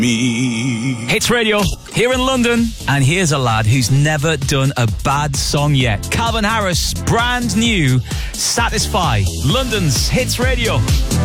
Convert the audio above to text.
Me. Hits Radio, here in London. And here's a lad who's never done a bad song yet. Calvin Harris, brand new, Satisfy. London's Hits Radio.